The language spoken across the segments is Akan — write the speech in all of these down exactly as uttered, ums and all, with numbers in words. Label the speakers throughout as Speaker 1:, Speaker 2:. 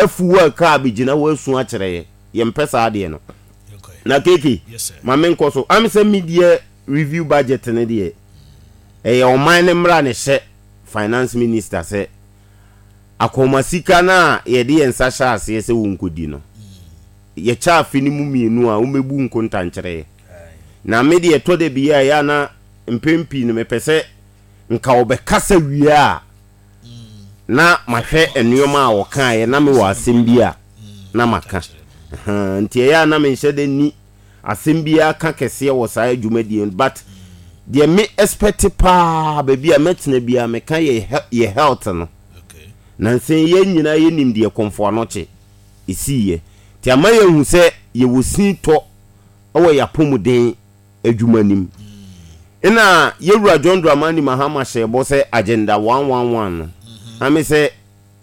Speaker 1: afuwa ka bigina wo asu a kyerɛ ye mpesa ade no na keke mame nko so am say media review budget ne de e o man ne mra ne hye finance minister say akoma sika na ye de ensa sha ase se wonkodi no ye cha afini mu mienu a umebu nkonta nkyerɛ na me de to de bia ya na mpempi no mepese nka obekasa wiea na mahwe enwoma a woka ye na me wa asem bia na maka nti ya na me nhye de ni asem bia ka kese wo sa adwumadie but de me expect pa baby a metena bia me ka ye ye health no na nsen ye nyina ye nim de komfo anoche isiye ti amaye hu se ye wosin to owo ya pomuden adwumanim ina yewura John Dramani Mahama shebo se agenda one one one ame se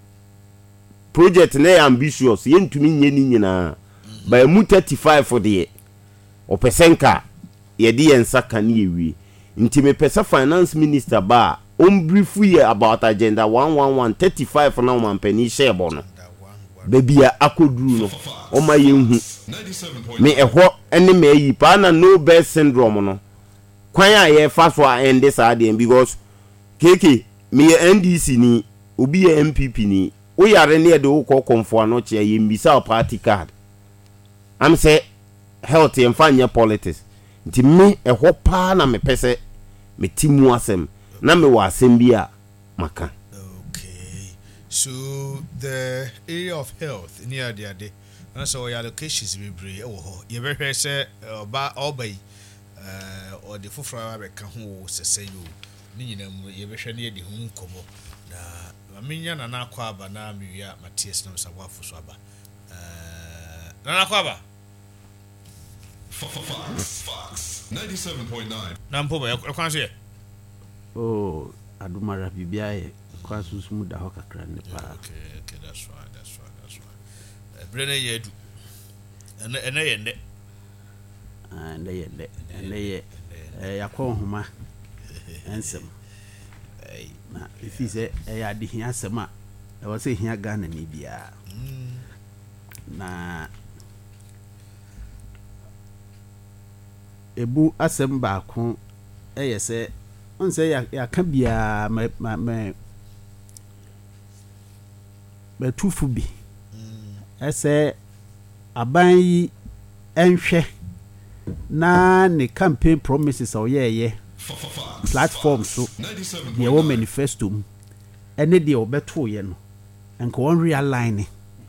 Speaker 1: project na ambitious ye ntumi nye ni nyina by mu thirty-five for the opesenka ye de yensa kan ye wi nti me pesa finance minister ba on brief ye about agenda one one one thirty-five for now man pani shebo no baby a akoduru no o ma ye hu me ehwo ene me yi pa na no best syndrome no kwan a ye fa so a end this ade because keke me N D C ni obi ye M P P ni o yare ne de wo komfo anoche ye mbisa party card am say health and fanya politics nti me ehwo pa na me pese me timu asem na me wa asem bia maka.
Speaker 2: Okay, so the area of health in here there dey and so your allocations be brave ewo ho ye be hwe se oba obay eh or the fufra be ka ho sese yo ni nyina mu ye be hwe ne de hu nkomo na maminya na na akwa aba na miwia Matias na so wafo so aba eh na akwa aba
Speaker 3: Fox ninety-seven point nine.
Speaker 2: Nampo ba ekwan so ye.
Speaker 4: Oh, adumara bibia ye kwa susumu da ho kakra ne pa.
Speaker 2: Okay, okay, that's right, that's right, that's right. Brene ye du. Ene ene ye nde.
Speaker 4: Ah, ene ye nde. Ene ye eh yakọ homa. Ensem. Eh, na ifi se eh ya de hia asem a e wo se hia Ghana ni bia. Na ebu asem ba ko eye se on se ya ya ka bia me me me tufu bi ese aban yi enhwe na ne campaign promises o ye ye platform so the wo manifesto mu ene de obeto ye no enko on realign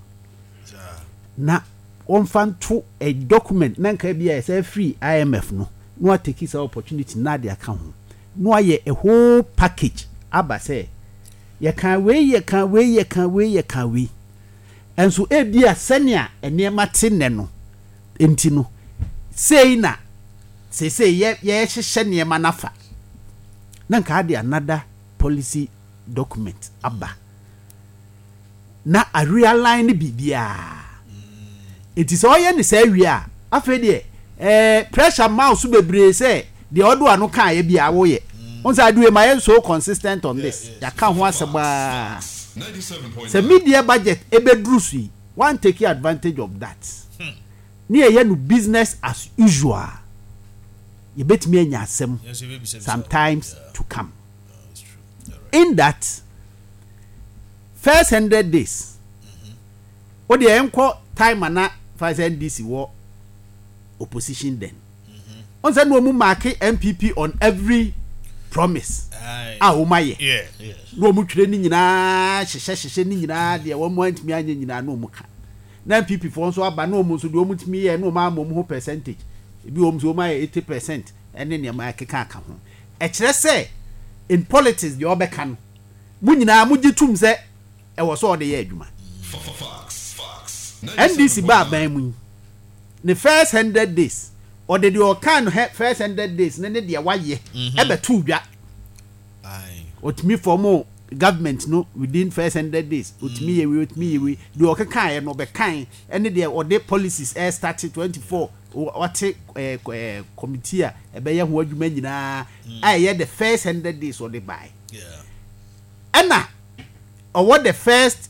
Speaker 4: na on fan to a document nanka bia say free I M F no no take this opportunity na de aka ho no aye a whole package aba say ye kan we ye kan we ye kan we ye kan we enso e bia senia enema tene no enti no sei na sei sei ye ye hyehye nema nafa nanka de another policy document aba na a realign bibia. It is all yen say we are afede eh pressure mouse bebre say the odo anu kan ye bia wo ye on say do my so consistent on this ya kan ho aseba say media budget e be drusu one take advantage of that ni ye no business as usual you bet me anya asem sometimes to come in that first one hundred days o de enko time na five N D C war opposition then. Mm-hmm. On said no mu mark M P P on every promise. Ah, o my
Speaker 2: yeah, yes.
Speaker 4: No mu twere ni nyina hyehyɛ hyehyɛ ni nyina de wo mo antimi anya nyina no mu ka. Na M P P for so aba no mu so de o mu timi ye no ma mo ho percentage. Ebi o mu so ma eighty percent ene ne ma keka aka ho. E kire say in politics the obeka no. Mu nyina mu gitum se e wo so de ye adwuma. N D C ba ban mu the first one hundred days or the do kan first one hundred days na ne de waye e betu dwa ai otimi for mo government no within first one hundred days otimi ye we otimi ye we the o kan ye no be kan ene de or the policies air started twenty-four what eh committee a e be ye ho adwuma nyina ai ye the first one hundred days or the buy yeah ana or what the first